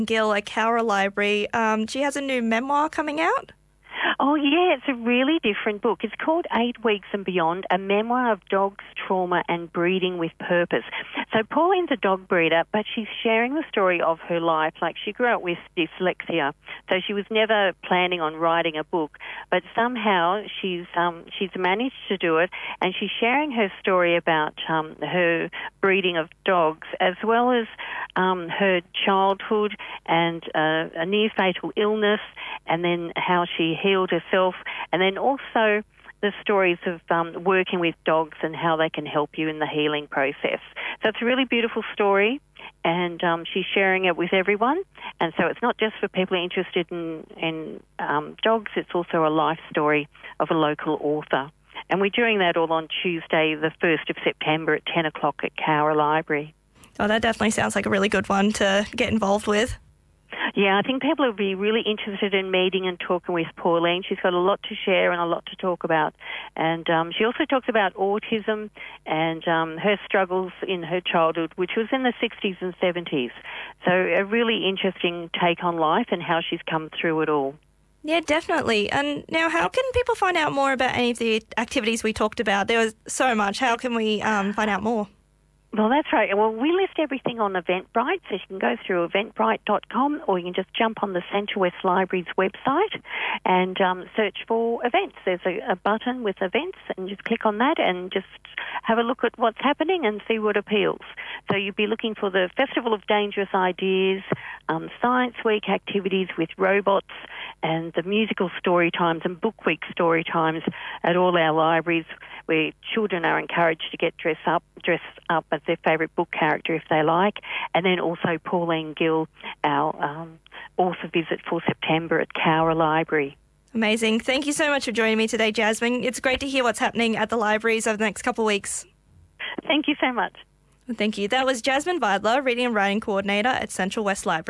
Gill at Cowra Library. She has a new memoir coming out. Oh, yeah, it's a really different book. It's called 8 Weeks and Beyond, a memoir of dogs, trauma and breeding with purpose. So Pauline's a dog breeder, but she's sharing the story of her life. Like, she grew up with dyslexia, so she was never planning on writing a book, but somehow she's managed to do it, and she's sharing her story about her breeding of dogs, as well as her childhood and a near-fatal illness, and then how she healed herself, and then also the stories of working with dogs and how they can help you in the healing process. So it's a really beautiful story, and she's sharing it with everyone. And so it's not just for people interested in dogs, it's also a life story of a local author. And we're doing that all on Tuesday, the 1st of September at 10 o'clock at Cowra Library. Oh, that definitely sounds like a really good one to get involved with. Yeah, I think people will be really interested in meeting and talking with Pauline. She's got a lot to share and a lot to talk about. And she also talks about autism and her struggles in her childhood, which was in the 60s and 70s. So a really interesting take on life and how she's come through it all. Yeah, definitely. And now, how can people find out more about any of the activities we talked about? There was so much. How can we find out more? Well, that's right. Well, we list everything on Eventbrite, so you can go through eventbrite.com, or you can just jump on the Central West Library's website and search for events. There's a button with events, and just click on that and just have a look at what's happening and see what appeals. So you'll be looking for the Festival of Dangerous Ideas, Science Week activities with robots, and the musical story times and book week story times at all our libraries, where children are encouraged to get dressed up as their favourite book character if they like. And then also Pauline Gill, our author visit for September at Cowra Library. Amazing. Thank you so much for joining me today, Jasmine. It's great to hear what's happening at the libraries over the next couple of weeks. Thank you so much. Thank you. That was Jasmine Weidler, Reading and Writing Coordinator at Central West Library.